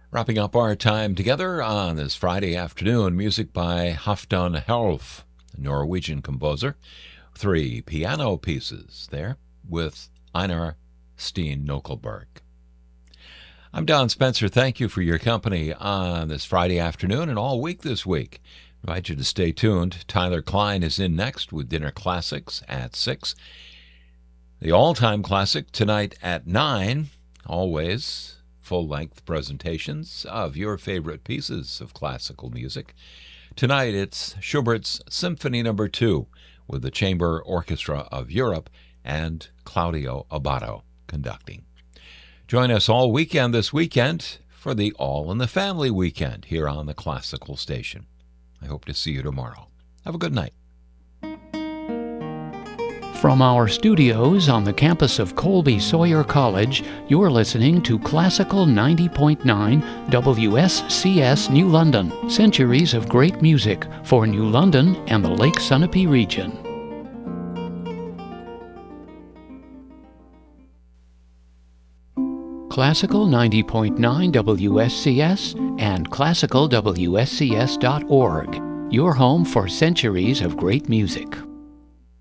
Wrapping up our time together on this Friday afternoon, music by Halfdan Helf, a Norwegian composer. 3 piano pieces there with Einar Steen Nokelberg. I'm Don Spencer. Thank you for your company on this Friday afternoon and all week this week. I invite you to stay tuned. Tyler Klein is in next with Dinner Classics at 6. The all-time classic tonight at 9. Always full-length presentations of your favorite pieces of classical music. Tonight it's Schubert's Symphony No. 2 with the Chamber Orchestra of Europe and Claudio Abbado conducting. Join us all weekend this weekend for the All in the Family weekend here on the Classical Station. I hope to see you tomorrow. Have a good night. From our studios on the campus of Colby Sawyer College, you're listening to Classical 90.9 WSCS New London, centuries of great music for New London and the Lake Sunapee region. Classical 90.9 WSCS and classicalwscs.org, your home for centuries of great music.